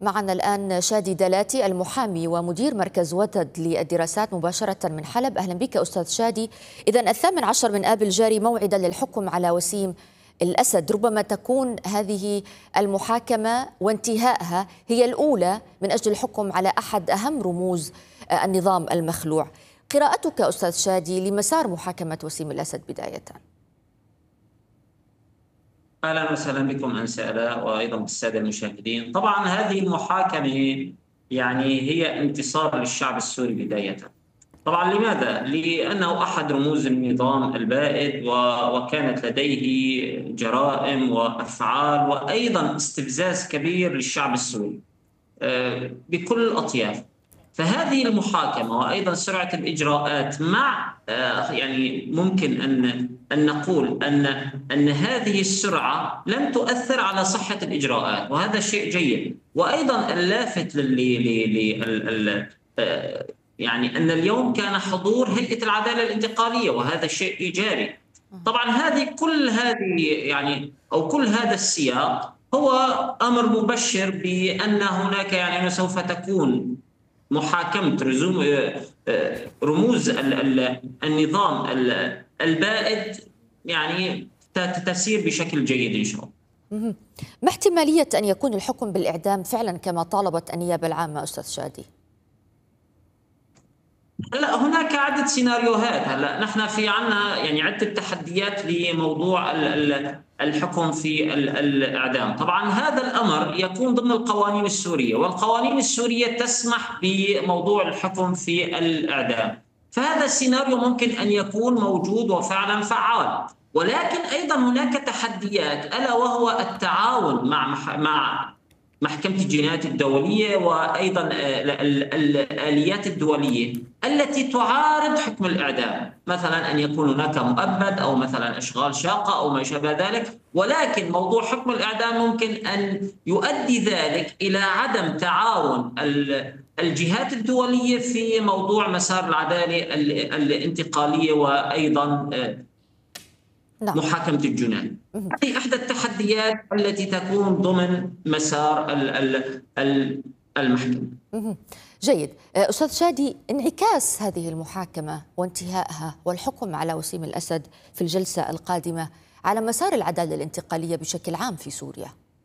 معنا الآن شادي دلاتي المحامي ومدير مركز وتد للدراسات مباشرة من حلب. أهلا بك أستاذ شادي. إذن 18 من آب الجاري موعدا للحكم على وسيم الأسد، ربما تكون هذه المحاكمة وانتهائها هي الأولى من أجل الحكم على أحد أهم رموز النظام المخلوع. قراءتك أستاذ شادي لمسار محاكمة وسيم الأسد بداية. اهلا وسهلا بكم انسه الاء وايضا بالساده المشاهدين. طبعا هذه المحاكمه هي انتصار للشعب السوري بدايه. طبعا لماذا؟ لانه احد رموز النظام البائد وكانت لديه جرائم وافعال وايضا استفزاز كبير للشعب السوري بكل الاطياف. فهذه المحاكمه وايضا سرعه الاجراءات مع ممكن ان نقول ان هذه السرعه لم تؤثر على صحه الاجراءات، وهذا شيء جيد. وايضا اللافت ان اليوم كان حضور هيئه العداله الانتقاليه، وهذا شيء ايجابي. طبعا كل هذا السياق هو امر مبشر بان هناك سوف تكون محاكمة رموز النظام البائد تسير بشكل جيد إن شاء الله. ما احتمالية أن يكون الحكم بالإعدام فعلا كما طالبت النيابة العامة أستاذ شادي؟ هلا هناك عدة سيناريوهات. هلا نحن في عنا عدة تحديات لموضوع الحكم في الإعدام. طبعا هذا الأمر يكون ضمن القوانين السورية، والقوانين السورية تسمح بموضوع الحكم في الإعدام، فهذا السيناريو ممكن أن يكون موجود وفعلا فعال. ولكن أيضا هناك تحديات، ألا وهو التعاون مع محكمة الجنايات الدولية وأيضا الآليات الدولية التي تعارض حكم الإعدام، مثلا أن يكون هناك مؤبد أو مثلا أشغال شاقة أو ما شابه ذلك. ولكن موضوع حكم الإعدام ممكن أن يؤدي ذلك إلى عدم تعاون الجهات الدولية في موضوع مسار العدالة الانتقالية وأيضا محاكمة الجناية. هذه إحدى التحديات التي تكون ضمن مسار المحكمة. جيد. أستاذ شادي، انعكاس هذه المحاكمة وانتهائها والحكم على وسيم الأسد في الجلسة القادمة على مسار العدالة الانتقالية بشكل عام في سوريا؟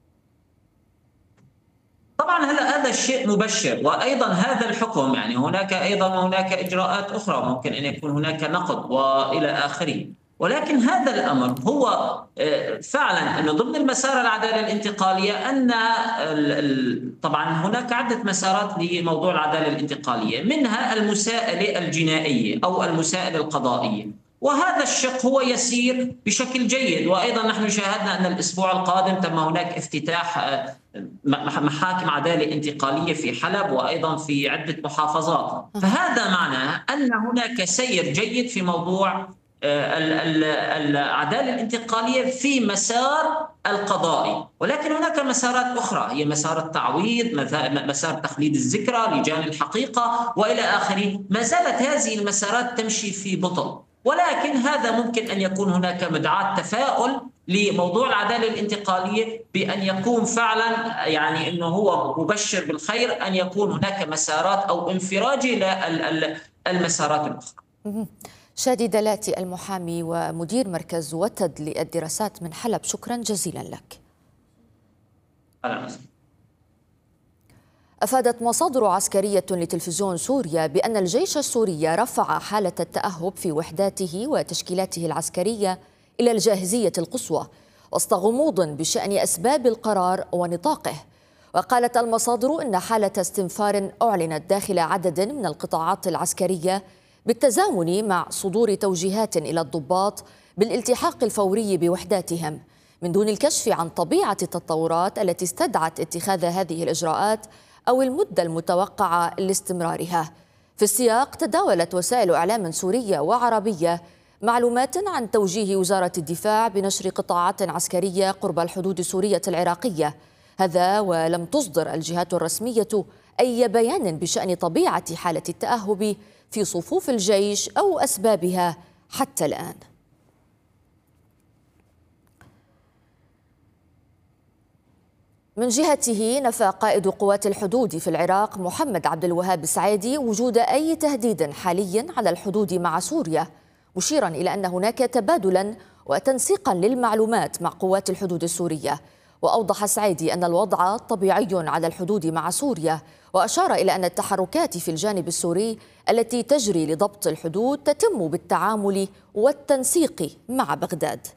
طبعا هذا الشيء مبشر، وايضا هذا الحكم هناك اجراءات اخرى، ممكن ان يكون هناك نقض والى اخره. ولكن هذا الامر هو فعلا انه ضمن المسار العداله الانتقاليه، ان طبعا هناك عده مسارات لموضوع العداله الانتقاليه، منها المساءله الجنائيه او المساءله القضائيه، وهذا الشق هو يسير بشكل جيد. وايضا نحن شاهدنا ان الاسبوع القادم تم هناك افتتاح محاكم عداله انتقاليه في حلب وايضا في عده محافظات، فهذا معناه ان هناك سير جيد في موضوع العدالة الانتقالية في مسار القضائي. ولكن هناك مسارات أخرى، هي مسار التعويض، مسار تخليد الذكرى، لجان الحقيقة وإلى آخره. ما زالت هذه المسارات تمشي في بطء، ولكن هذا ممكن أن يكون هناك مدعاة تفاؤل لموضوع العدالة الانتقالية، بأن يكون فعلا أنه هو مبشر بالخير، أن يكون هناك مسارات أو انفراج للمسارات الأخرى. شادي دلاتي المحامي ومدير مركز وتد للدراسات من حلب، شكرا جزيلا لك. أفادت مصادر عسكرية لتلفزيون سوريا بأن الجيش السوري رفع حالة التأهب في وحداته وتشكيلاته العسكرية إلى الجاهزية القصوى وسط غموض بشأن أسباب القرار ونطاقه. وقالت المصادر إن حالة استنفار أعلنت داخل عدد من القطاعات العسكرية بالتزامن مع صدور توجيهات إلى الضباط بالالتحاق الفوري بوحداتهم، من دون الكشف عن طبيعة التطورات التي استدعت اتخاذ هذه الإجراءات أو المدة المتوقعة لاستمرارها. في السياق تداولت وسائل إعلام سورية وعربية معلومات عن توجيه وزارة الدفاع بنشر قطاعات عسكرية قرب الحدود السورية العراقية، هذا ولم تصدر الجهات الرسمية أي بيان بشأن طبيعة حالة التأهب في صفوف الجيش أو أسبابها حتى الآن. من جهته نفى قائد قوات الحدود في العراق محمد عبد الوهاب السعيدي وجود أي تهديد حالي على الحدود مع سوريا، مشيرا إلى أن هناك تبادلا وتنسيقا للمعلومات مع قوات الحدود السورية. وأوضح السعيدي أن الوضع طبيعي على الحدود مع سوريا، وأشار إلى أن التحركات في الجانب السوري التي تجري لضبط الحدود تتم بالتعامل والتنسيق مع بغداد.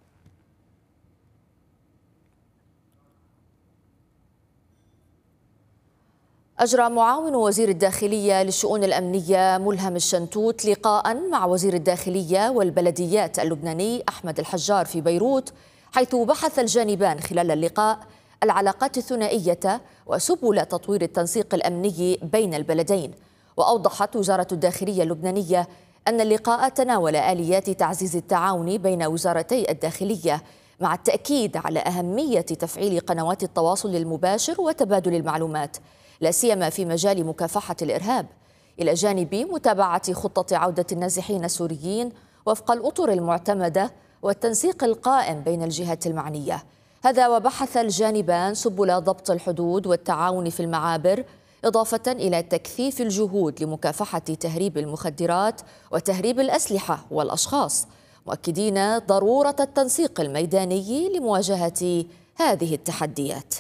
أجرى معاون وزير الداخلية للشؤون الأمنية ملهم الشنتوت لقاء مع وزير الداخلية والبلديات اللبناني أحمد الحجار في بيروت، حيث بحث الجانبان خلال اللقاء العلاقات الثنائية وسبل تطوير التنسيق الأمني بين البلدين. وأوضحت وزارة الداخلية اللبنانية أن اللقاء تناول آليات تعزيز التعاون بين وزارتي الداخلية، مع التأكيد على أهمية تفعيل قنوات التواصل المباشر وتبادل المعلومات، لا سيما في مجال مكافحة الإرهاب، إلى جانب متابعة خطة عودة النازحين السوريين وفق الأطر المعتمدة والتنسيق القائم بين الجهات المعنية. هذا وبحث الجانبان سبل ضبط الحدود والتعاون في المعابر، إضافة إلى تكثيف الجهود لمكافحة تهريب المخدرات وتهريب الأسلحة والأشخاص، مؤكدين ضرورة التنسيق الميداني لمواجهة هذه التحديات.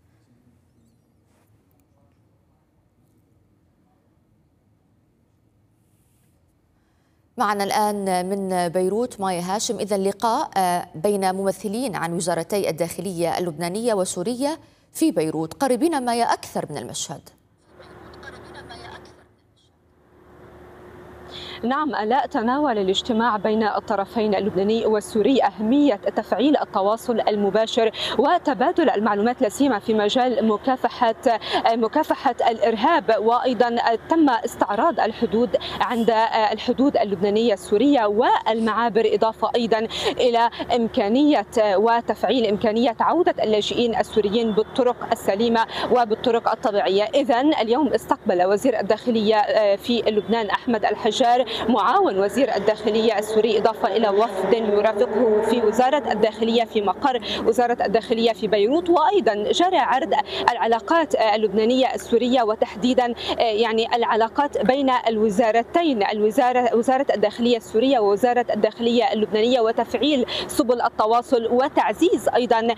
معنا الآن من بيروت مايا هاشم. إذا لقاء بين ممثلين عن وزارتي الداخلية اللبنانية وسورية في بيروت، قريبين مايا أكثر من المشهد. نعم آلاء، تناول الاجتماع بين الطرفين اللبناني والسوري أهمية تفعيل التواصل المباشر وتبادل المعلومات، لا سيما في مجال مكافحة الإرهاب. وأيضا تم استعراض الحدود عند الحدود اللبنانية السورية والمعابر، إضافة أيضا إلى إمكانية وتفعيل إمكانية عودة اللاجئين السوريين بالطرق السليمة وبالطرق الطبيعية. إذن اليوم استقبل وزير الداخلية في لبنان أحمد الحجار معاون وزير الداخلية السوري، إضافة إلى وفد يرافقه في وزارة الداخلية في مقر وزارة الداخلية في بيروت. وأيضا جرى عرض العلاقات اللبنانية السورية، وتحديدا يعني العلاقات بين الوزارتين، وزارة الداخلية السورية ووزارة الداخلية اللبنانية، وتفعيل سبل التواصل وتعزيز أيضا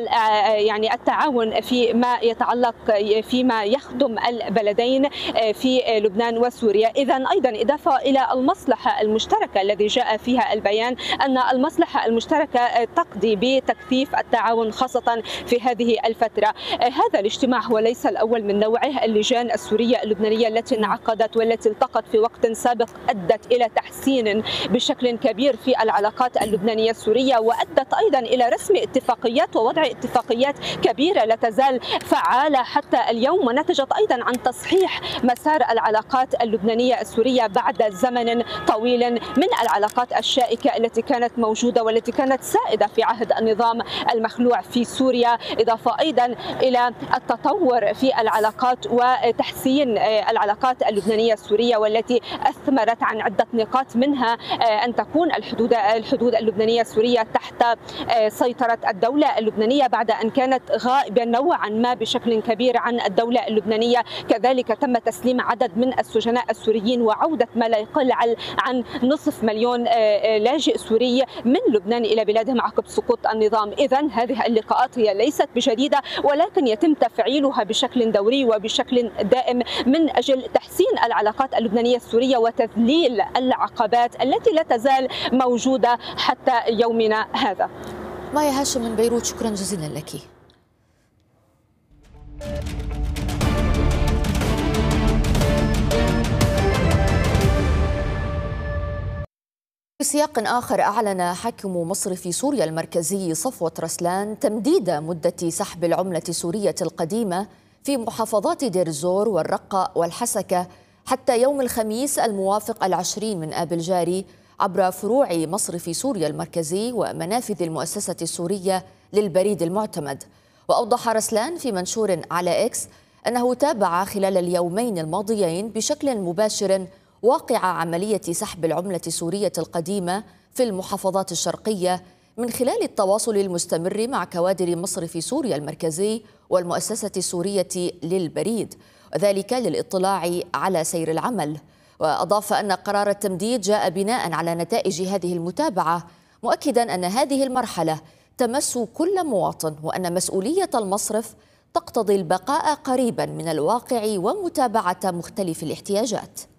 يعني التعاون فيما يتعلق فيما يخدم البلدين في لبنان وسوريا. إذن أيضا إضافة إلى المصلحة المشتركة الذي جاء فيها البيان، أن المصلحة المشتركة تقضي بتكثيف التعاون خاصة في هذه الفترة. هذا الاجتماع هو ليس الأول من نوعه. اللجان السورية اللبنانية التي انعقدت والتي التقت في وقت سابق أدت إلى تحسين بشكل كبير في العلاقات اللبنانية السورية، وأدت أيضا إلى رسم اتفاقيات ووضع اتفاقيات كبيرة لا تزال فعالة حتى اليوم، ونتجت أيضا عن تصحيح مسار العلاقات اللبنانية السورية بعد زمن طويل من العلاقات الشائكة التي كانت موجودة والتي كانت سائدة في عهد النظام المخلوع في سوريا، إضافة أيضا إلى التطور في العلاقات وتحسين العلاقات اللبنانية السورية، والتي أثمرت عن عدة نقاط، منها أن تكون الحدود اللبنانية السورية تحت سيطرة الدولة اللبنانية بعد أن كانت غائبة نوعا ما بشكل كبير عن الدولة اللبنانية. كذلك تم تسليم عدد من السجناء السوريين وعودة ما لا يقل عن نصف مليون لاجئ سوري من لبنان إلى بلادهم عقب سقوط النظام. إذن هذه اللقاءات هي ليست بجديدة، ولكن يتم تفعيلها بشكل دوري وبشكل دائم من أجل تحسين العلاقات اللبنانية السورية وتذليل العقبات التي لا تزال موجودة حتى يومنا هذا. مايا هاشم من بيروت، شكرا جزيلا لك. في سياق آخر، أعلن حاكم مصرف سوريا المركزي صفوت رسلان تمديد مدة سحب العملة السورية القديمة في محافظات دير الزور والرقة والحسكة حتى يوم الخميس الموافق 20 من آب الجاري عبر فروع مصرف سوريا المركزي ومنافذ المؤسسة السورية للبريد المعتمد. وأوضح رسلان في منشور على إكس أنه تابع خلال اليومين الماضيين بشكل مباشر واقع عملية سحب العملة السورية القديمة في المحافظات الشرقية من خلال التواصل المستمر مع كوادر مصرف سوريا المركزي والمؤسسة السورية للبريد، وذلك للاطلاع على سير العمل. وأضاف أن قرار التمديد جاء بناء على نتائج هذه المتابعة، مؤكدا أن هذه المرحلة تمس كل مواطن، وأن مسؤولية المصرف تقتضي البقاء قريبا من الواقع ومتابعة مختلف الاحتياجات.